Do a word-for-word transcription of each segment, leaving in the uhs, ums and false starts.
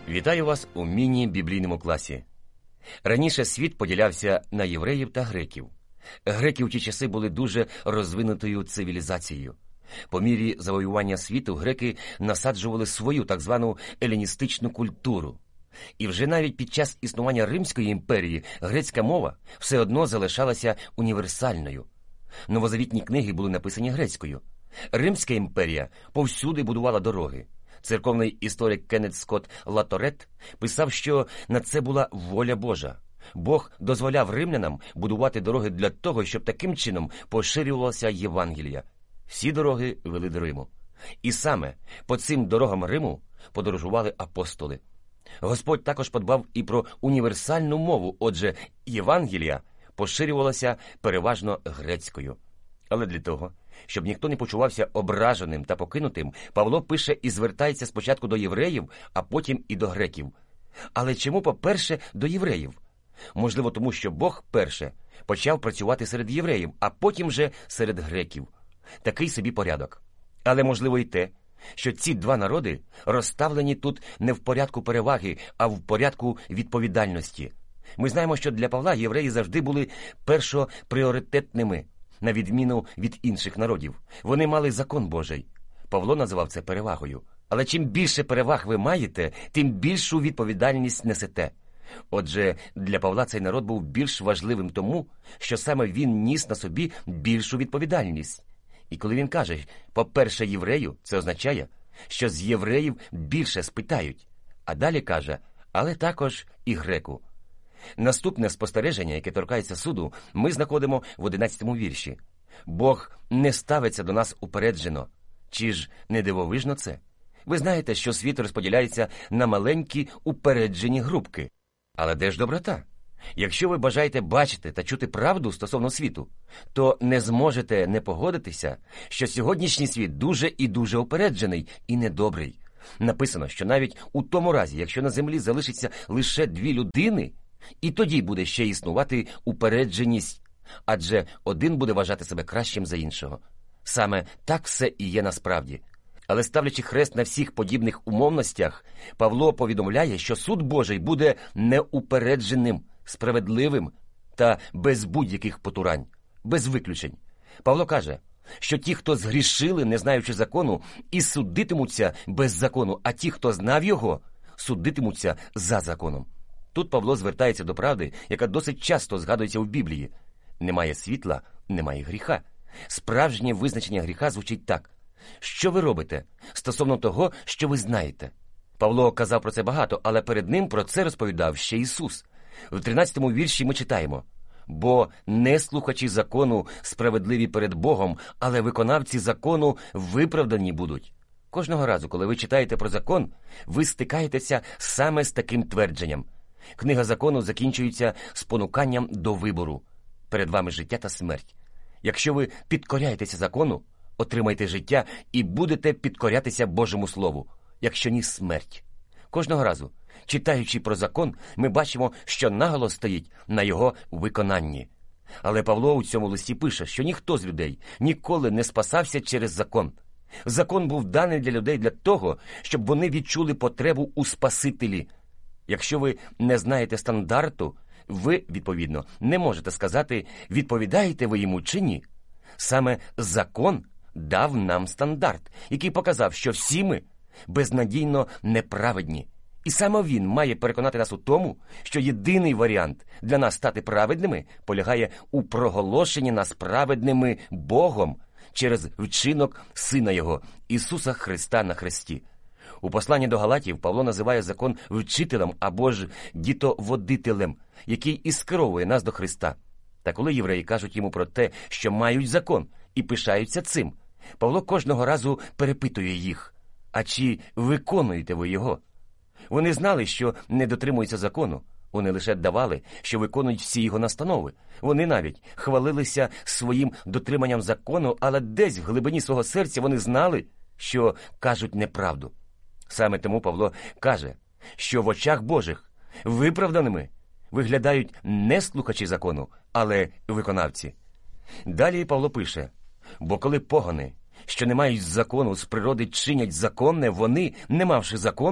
Вітаю вас у міні-біблійному класі. Раніше світ поділявся на євреїв та греків. Греки у ті часи були дуже розвинутою цивілізацією. По мірі завоювання світу греки насаджували свою так звану еліністичну культуру. І вже навіть під час існування Римської імперії грецька мова все одно залишалася універсальною. Новозавітні книги були написані грецькою. Римська імперія повсюди будувала дороги. Церковний історик Кеннет Скотт Латорет писав, що на це була воля Божа. Бог дозволяв римлянам будувати дороги для того, щоб таким чином поширювалося Євангелія. Всі дороги вели до Риму. І саме по цим дорогам Риму подорожували апостоли. Господь також подбав і про універсальну мову, отже, Євангелія поширювалося переважно грецькою. Але для того, щоб ніхто не почувався ображеним та покинутим, Павло пише і звертається спочатку до євреїв, а потім і до греків. Але чому, по-перше, до євреїв? Можливо, тому що Бог перше почав працювати серед євреїв, а потім же серед греків. Такий собі порядок. Але можливо і те, що ці два народи розставлені тут не в порядку переваги, а в порядку відповідальності. Ми знаємо, що для Павла євреї завжди були першопріоритетними, на відміну від інших народів. Вони мали закон Божий. Павло називав це перевагою. Але чим більше переваг ви маєте, тим більшу відповідальність несете. Отже, для Павла цей народ був більш важливим тому, що саме він ніс на собі більшу відповідальність. І коли він каже, по-перше, єврею, це означає, що з євреїв більше спитають. А далі каже, але також і греку. Наступне спостереження, яке торкається суду, ми знаходимо в одинадцятому вірші. Бог не ставиться до нас упереджено. Чи ж не дивовижно це? Ви знаєте, що світ розподіляється на маленькі упереджені групки. Але де ж доброта? Якщо ви бажаєте бачити та чути правду стосовно світу, то не зможете не погодитися, що сьогоднішній світ дуже і дуже упереджений і недобрий. Написано, що навіть у тому разі, якщо на землі залишиться лише дві людини, і тоді буде ще існувати упередженість, адже один буде вважати себе кращим за іншого. Саме так все і є насправді. Але ставлячи хрест на всіх подібних умовностях, Павло повідомляє, що суд Божий буде неупередженим, справедливим та без будь-яких потурань, без виключень. Павло каже, що ті, хто згрішили, не знаючи закону, і судитимуться без закону, а ті, хто знав його, судитимуться за законом. Тут Павло звертається до правди, яка досить часто згадується в Біблії. Немає світла, немає гріха. Справжнє визначення гріха звучить так. Що ви робите стосовно того, що ви знаєте? Павло казав про це багато, але перед ним про це розповідав ще Ісус. В тринадцятому вірші ми читаємо: «Бо не слухачі закону справедливі перед Богом, але виконавці закону виправдані будуть». Кожного разу, коли ви читаєте про закон, ви стикаєтеся саме з таким твердженням. Книга закону закінчується спонуканням до вибору. Перед вами життя та смерть. Якщо ви підкоряєтеся закону, отримайте життя і будете підкорятися Божому Слову. Якщо ні, смерть. Кожного разу, читаючи про закон, ми бачимо, що наголос стоїть на його виконанні. Але Павло у цьому листі пише, що ніхто з людей ніколи не спасався через закон. Закон був даний для людей для того, щоб вони відчули потребу у Спасителі. Якщо ви не знаєте стандарту, ви, відповідно, не можете сказати, відповідаєте ви йому чи ні. Саме закон дав нам стандарт, який показав, що всі ми безнадійно неправедні. І саме він має переконати нас у тому, що єдиний варіант для нас стати праведними полягає у проголошенні нас праведними Богом через вчинок Сина Його, Ісуса Христа на хресті. У посланні до Галатів Павло називає закон вчителем або ж дітоводителем, який і скеровує нас до Христа. Та коли євреї кажуть йому про те, що мають закон, і пишаються цим, Павло кожного разу перепитує їх: «А чи виконуєте ви його?» Вони знали, що не дотримуються закону. Вони лише давали, що виконують всі його настанови. Вони навіть хвалилися своїм дотриманням закону, але десь в глибині свого серця вони знали, що кажуть неправду. Саме тому Павло каже, що в очах Божих виправданими виглядають не слухачі закону, але виконавці. Далі Павло пише: «Бо коли погани, що не мають закону, з природи чинять законне, вони, не мавши закону,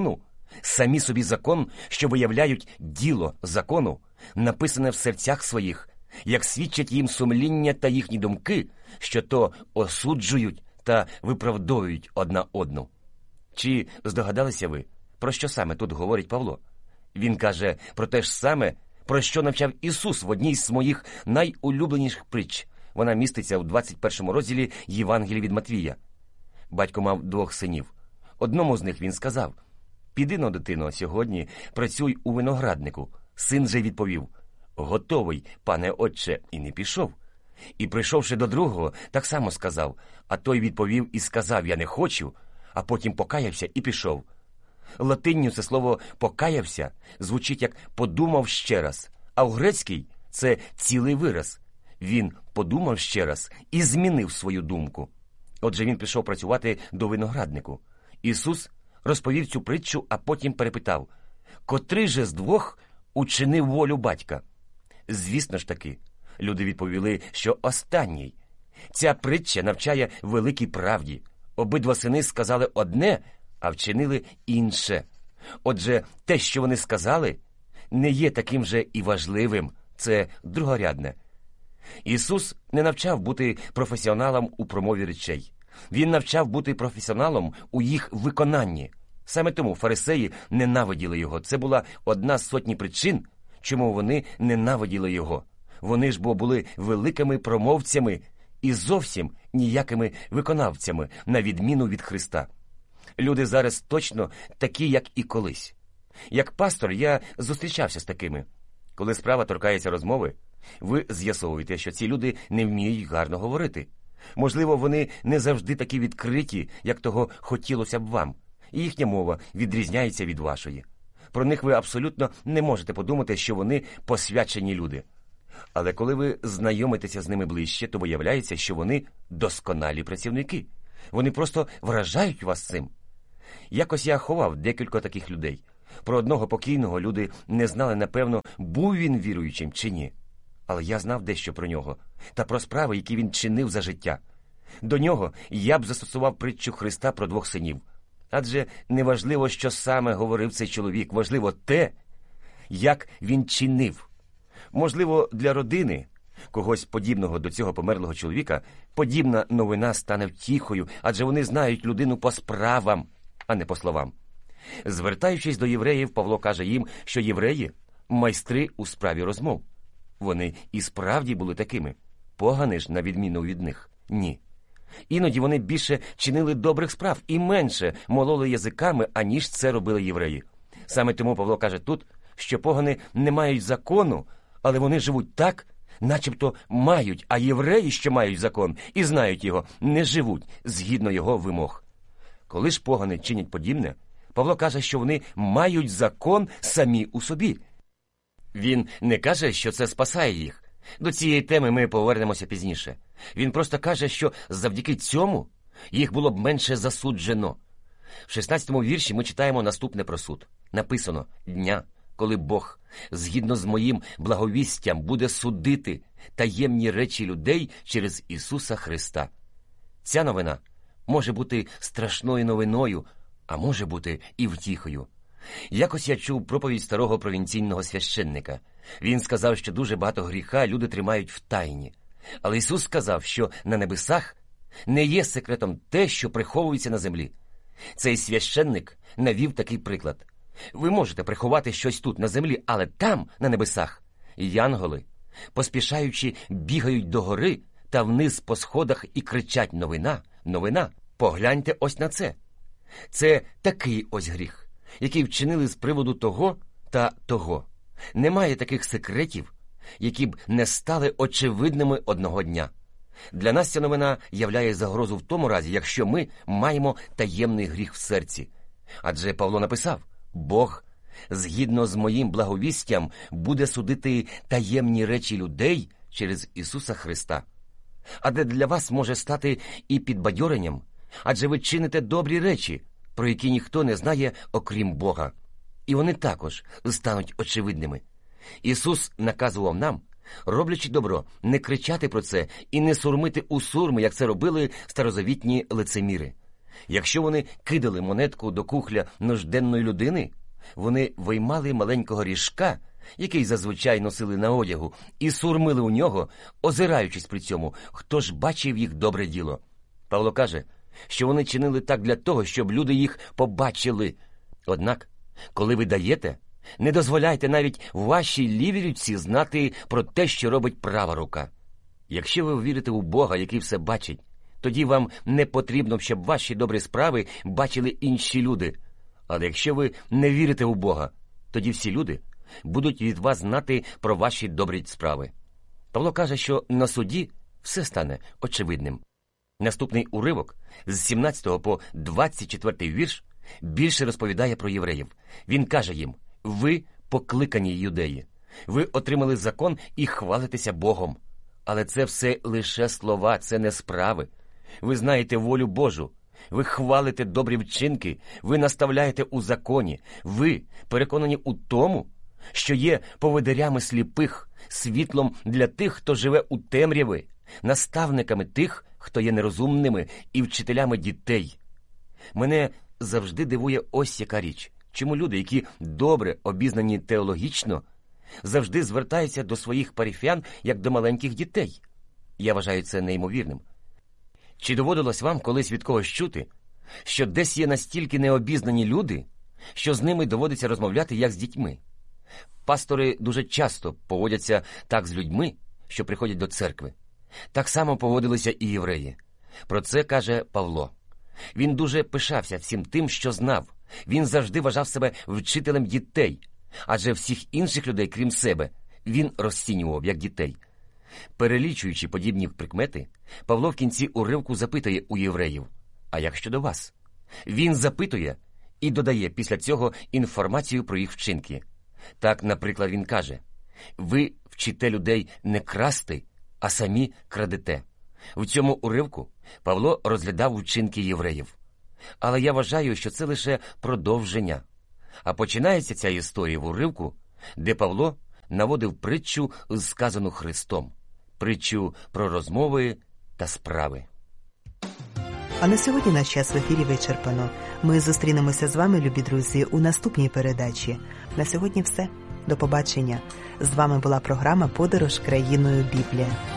самі собі закон, що виявляють діло закону, написане в серцях своїх, як свідчать їм сумління та їхні думки, що то осуджують та виправдовують одна одну. Чи здогадалися ви, про що саме тут говорить Павло? Він каже про те ж саме, про що навчав Ісус в одній з моїх найулюбленіших притч. Вона міститься у двадцять першому розділі Євангелія від Матвія. Батько мав двох синів. Одному з них він сказав: «Піди-но, дитино, сьогодні працюй у винограднику». Син же відповів: «Готовий, пане отче», і не пішов. І, прийшовши до другого, так само сказав, а той відповів і сказав: «Я не хочу», а потім покаявся і пішов. Латинню це слово «покаявся» звучить як «подумав ще раз», а в грецькій це цілий вираз. Він подумав ще раз і змінив свою думку. Отже, він пішов працювати до винограднику. Ісус розповів цю притчу, а потім перепитав: «Котрий же з двох учинив волю батька?» Звісно ж таки, люди відповіли, що останній. Ця притча навчає великій правді. Обидва сини сказали одне, а вчинили інше. Отже, те, що вони сказали, не є таким же і важливим. Це другорядне. Ісус не навчав бути професіоналом у промові речей. Він навчав бути професіоналом у їх виконанні. Саме тому фарисеї ненавиділи його. Це була одна з сотні причин, чому вони ненавиділи його. Вони ж бо були великими промовцями і зовсім ніякими виконавцями, на відміну від Христа. Люди зараз точно такі, як і колись. Як пастор я зустрічався з такими. Коли справа торкається розмови, ви з'ясовуєте, що ці люди не вміють гарно говорити. Можливо, вони не завжди такі відкриті, як того хотілося б вам, і їхня мова відрізняється від вашої. Про них ви абсолютно не можете подумати, що вони посвячені люди. Але коли ви знайомитеся з ними ближче, то виявляється, що вони досконалі працівники. Вони просто вражають вас цим. Якось я ховав декілька таких людей. Про одного покійного люди не знали, напевно, був він віруючим чи ні. Але я знав дещо про нього та про справи, які він чинив за життя. До нього я б застосував притчу Христа про двох синів. Адже не важливо, що саме говорив цей чоловік, важливо те, як він чинив. Можливо, для родини, когось подібного до цього померлого чоловіка, подібна новина стане втіхою, адже вони знають людину по справам, а не по словам. Звертаючись до євреїв, Павло каже їм, що євреї – майстри у справі розмов. Вони і справді були такими. Погани ж, на відміну від них, ні. Іноді вони більше чинили добрих справ і менше мололи язиками, аніж це робили євреї. Саме тому Павло каже тут, що погани не мають закону, але вони живуть так, начебто мають, а євреї, що мають закон і знають його, не живуть згідно його вимог. Коли ж погани чинять подібне, Павло каже, що вони мають закон самі у собі. Він не каже, що це спасає їх. До цієї теми ми повернемося пізніше. Він просто каже, що завдяки цьому їх було б менше засуджено. В шістнадцятому вірші ми читаємо наступне про суд. Написано: «Дня, коли Бог, згідно з моїм благовістям, буде судити таємні речі людей через Ісуса Христа». Ця новина може бути страшною новиною, а може бути і втіхою. Якось я чув проповідь старого провінційного священника. Він сказав, що дуже багато гріха люди тримають в тайні. Але Ісус сказав, що на небесах не є секретом те, що приховується на землі. Цей священник навів такий приклад. Ви можете приховати щось тут, на землі, але там, на небесах, янголи, поспішаючи, бігають догори та вниз по сходах і кричать: «Новина! Новина! Погляньте ось на це!» Це такий ось гріх, який вчинили з приводу того та того. Немає таких секретів, які б не стали очевидними одного дня. Для нас ця новина являє загрозу в тому разі, якщо ми маємо таємний гріх в серці. Адже Павло написав: «Бог, згідно з моїм благовістям, буде судити таємні речі людей через Ісуса Христа». А де для вас може стати і підбадьоренням, адже ви чините добрі речі, про які ніхто не знає, окрім Бога. І вони також стануть очевидними. Ісус наказував нам, роблячи добро, не кричати про це і не сурмити у сурми, як це робили старозавітні лицеміри. Якщо вони кидали монетку до кухля нужденної людини, вони виймали маленького ріжка, який зазвичай носили на одягу, і сурмили у нього, озираючись при цьому, хто ж бачив їх добре діло. Павло каже, що вони чинили так для того, щоб люди їх побачили. Однак, коли ви даєте, не дозволяйте навіть вашій лівій руці знати про те, що робить права рука. Якщо ви вірите у Бога, який все бачить, тоді вам не потрібно, щоб ваші добрі справи бачили інші люди. Але якщо ви не вірите у Бога, тоді всі люди будуть від вас знати про ваші добрі справи. Павло каже, що на суді все стане очевидним. Наступний уривок з сімнадцятого по двадцять четвертий вірш більше розповідає про євреїв. Він каже їм: «Ви покликані юдеї, ви отримали закон і хвалитеся Богом. Але це все лише слова, це не справи. Ви знаєте волю Божу, ви хвалите добрі вчинки, ви наставляєте у законі, ви переконані у тому, що є поводирями сліпих, світлом для тих, хто живе у темряві, наставниками тих, хто є нерозумними, і вчителями дітей». Мене завжди дивує ось яка річ. Чому люди, які добре обізнані теологічно, завжди звертаються до своїх парафіян, як до маленьких дітей? Я вважаю це неймовірним. Чи доводилось вам колись від когось чути, що десь є настільки необізнані люди, що з ними доводиться розмовляти, як з дітьми? Пастори дуже часто поводяться так з людьми, що приходять до церкви. Так само поводилися і євреї. Про це каже Павло. Він дуже пишався всім тим, що знав. Він завжди вважав себе вчителем дітей, адже всіх інших людей, крім себе, він розцінював як дітей. Перелічуючи подібні прикмети, Павло в кінці уривку запитує у євреїв: «А як щодо вас?» Він запитує і додає після цього інформацію про їх вчинки. Так, наприклад, він каже: «Ви вчите людей не красти, а самі крадете». В цьому уривку Павло розглядав вчинки євреїв. Але я вважаю, що це лише продовження. А починається ця історія в уривку, де Павло наводив притчу, сказану Христом. Притчу про розмови та справи. А на сьогодні наш час в ефірі вичерпано. Ми зустрінемося з вами, любі друзі, у наступній передачі. На сьогодні все. До побачення. З вами була програма «Подорож країною Біблія».